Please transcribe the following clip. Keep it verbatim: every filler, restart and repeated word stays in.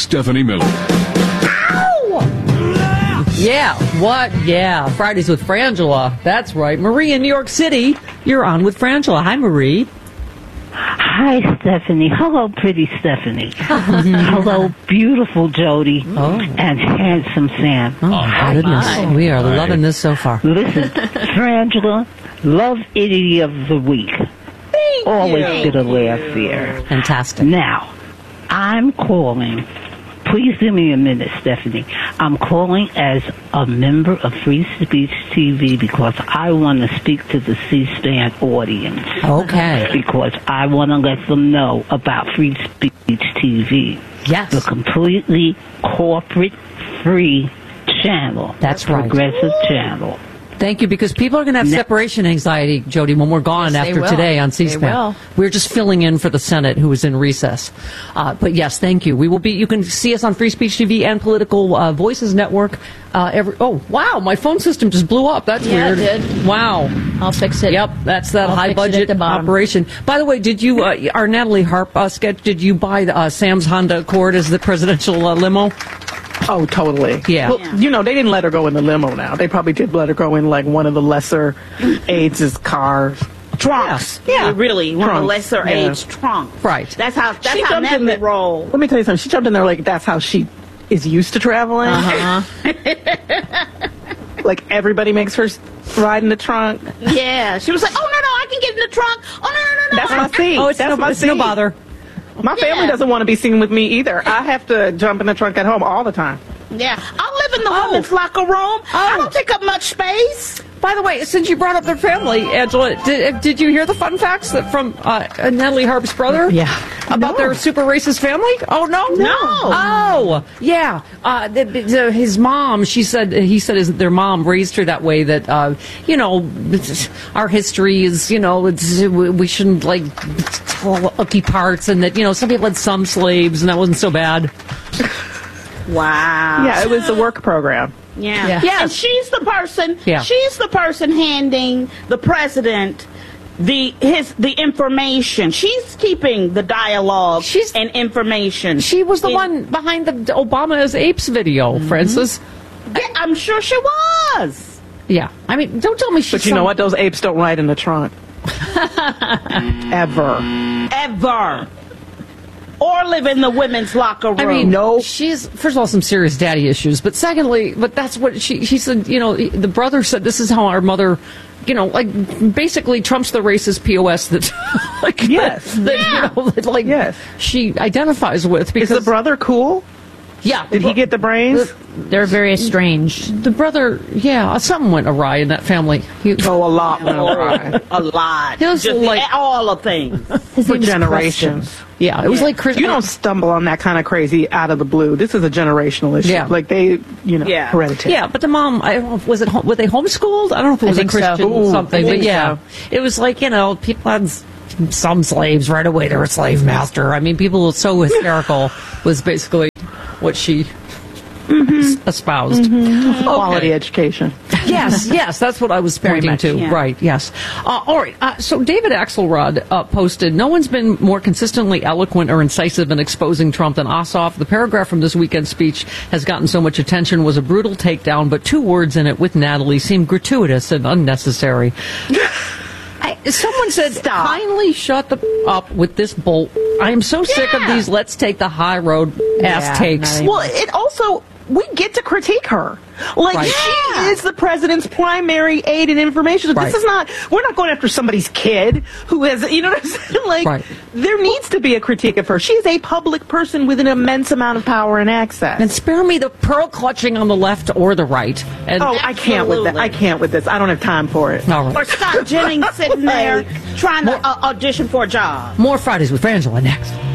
Stephanie Miller. Yeah, what? Yeah, Fridays with Frangela. That's right. Marie in New York City, you're on with Frangela. Hi, Marie. Hi, Stephanie. Hello, pretty Stephanie. Hello, beautiful Jody. Oh. And handsome Sam. Oh, my goodness. We are loving this so far. Listen, Frangela, love idiot of the week. Thank Always you. get a laugh there. Fantastic. Now, I'm calling. Please give me a minute, Stephanie. I'm calling as a member of Free Speech T V because I want to speak to the C-SPAN audience. Okay. Because I want to let them know about Free Speech T V. Yes. The completely corporate-free channel. That's right. Progressive channel. Thank you, because people are going to have separation anxiety, Jody, when we're gone Yes, they after will. today on They C-SPAN. will. We're just filling in for the Senate, who is in recess. Uh, but yes, thank you. We will be. You can see us on Free Speech T V and Political uh, Voices Network. Uh, every. Oh, wow! My phone system just blew up. That's Yeah, weird. it did. Wow. I'll fix it. Yep, that's that I'll high fix it at budget the bottom. operation. By the way, did you uh, our Natalie Harp uh, sketch? Did you buy uh, Sam's Honda Accord as the presidential uh, limo? Oh, totally. Yeah. Well, you know, they didn't let her go in the limo now. They probably did let her go in, like, one of the lesser AIDS' cars. Trunks. Yeah. Yeah. Really, one of the Trunks, lesser yeah. age trunks. Right. That's how, that's She how jumped in Natalie the- roll. Let me tell you something. She jumped in there like that's how she is used to traveling. Uh-huh. Like, everybody makes her s- ride in the trunk. Yeah. She was like, oh, no, no, I can get in the trunk. Oh, no, no, no, no. That's my seat. Oh, it's, that's no, my it's seat. no bother. My family Yeah. doesn't want to be seen with me either. I have to jump in the trunk at home all the time. Yeah. I live in the Oh. women's locker room. I Oh. don't take up much space. By the way, since you brought up their family, Angela, did, did you hear the fun facts that from uh, Natalie Harp's brother? Yeah. About No. their super racist family? Oh, no? No. Oh, yeah. Uh, the, the, his mom, she said, he said his, their mom raised her that way that, uh, you know, our history is, you know, it's, we shouldn't, like, tell icky parts, and that, you know, some people had some slaves, and that wasn't so bad. Wow. Yeah, it was a work program. Yeah. Yeah. yeah. And she's the person. Yeah. She's the person handing the president the his the information. She's keeping the dialogue She's- and information. She was the in- one behind the Obama as Apes video, Francis. Yeah, I'm sure she was. Yeah. I mean, don't tell me she's But you know some- what? Those apes don't ride in the trunk. Ever. Ever. Or live in the women's locker room. I mean, No. she's first of all some serious daddy issues, but secondly, but that's what she she said. You know, the brother said this is how our mother, you know, like basically trumps the racist P O S that, like, Yes. that, that, you know, that, like, Yes. she identifies with Is because the brother cool? yeah, Did he get the brains? They're very estranged. the brother? Yeah, something went awry in that family. He, Oh, a lot went awry. a lot. It was Just like- all the things. His For name is generations. yeah, it was like Chris. You don't stumble on that kind of crazy out of the blue. This is a generational issue. Yeah. Like they, you know, Yeah. hereditary. Yeah, but the mom, I don't know, if- was it home- were they homeschooled? I don't know if it was a think so. Christian Ooh, something, I but think yeah, so. it was like, you know, people had s- some slaves right away. They were a slave master. I mean, people were so hysterical was basically what she s- espoused. Quality education. Yes, yes, that's what I was pointing much, to. yeah. Right, yes. Uh, all right, uh, so David Axelrod uh, posted, no one's been more consistently eloquent or incisive in exposing Trump than Ossoff. The paragraph from this weekend's speech has gotten so much attention, was a brutal takedown, but two words in it with Natalie seemed gratuitous and unnecessary. I, someone said, Stop. kindly shut the f- up with this bull. I am so sick of Yeah. these let's take the high road ass Yeah, takes. not even- Well, it also, we get to critique her. Like, Right. she is the president's primary aid and information. Right. This is not, we're not going after somebody's kid who has, you know what I'm saying? Like, Right. there needs to be a critique of her. She is a public person with an immense amount of power and access. And spare me the pearl clutching on the left or the right. And oh, I can't with that. Absolutely. I can't with this. I don't have time for it. all right. Or Scott Jennings sitting there trying to uh, audition for a job. More Fridays with Frangela next.